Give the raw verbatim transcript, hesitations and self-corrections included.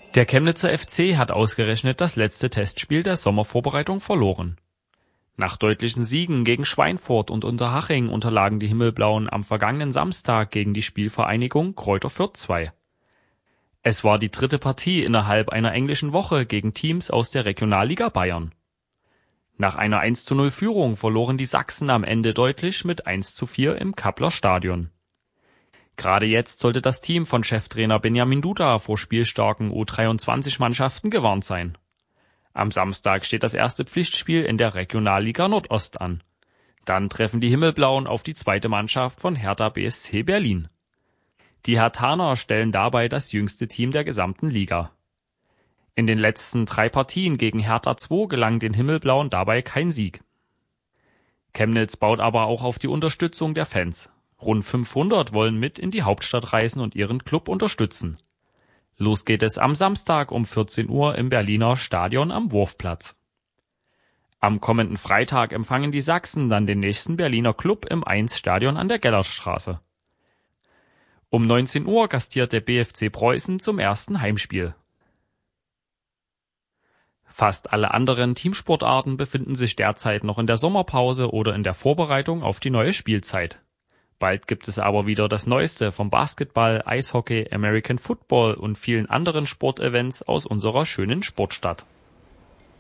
Der Chemnitzer F C hat ausgerechnet das letzte Testspiel der Sommervorbereitung verloren. Nach deutlichen Siegen gegen Schweinfurt und Unterhaching unterlagen die Himmelblauen am vergangenen Samstag gegen die Spielvereinigung Greuther Fürth zwei. Es war die dritte Partie innerhalb einer englischen Woche gegen Teams aus der Regionalliga Bayern. Nach einer eins zu null Führung verloren die Sachsen am Ende deutlich mit eins zu vier im Kappler Stadion. Gerade jetzt sollte das Team von Cheftrainer Benjamin Duda vor spielstarken U dreiundzwanzig Mannschaften gewarnt sein. Am Samstag steht das erste Pflichtspiel in der Regionalliga Nordost an. Dann treffen die Himmelblauen auf die zweite Mannschaft von Hertha B S C Berlin. Die Herthaner stellen dabei das jüngste Team der gesamten Liga. In den letzten drei Partien gegen Hertha zwei gelang den Himmelblauen dabei kein Sieg. Chemnitz baut aber auch auf die Unterstützung der Fans. Rund fünfhundert wollen mit in die Hauptstadt reisen und ihren Club unterstützen. Los geht es am Samstag um vierzehn Uhr im Berliner Stadion am Wurfplatz. Am kommenden Freitag empfangen die Sachsen dann den nächsten Berliner Club im Eins-Stadion an der Gellertstraße. Um neunzehn Uhr gastiert der B F C Preußen zum ersten Heimspiel. Fast alle anderen Teamsportarten befinden sich derzeit noch in der Sommerpause oder in der Vorbereitung auf die neue Spielzeit. Bald gibt es aber wieder das Neueste vom Basketball, Eishockey, American Football und vielen anderen Sportevents aus unserer schönen Sportstadt.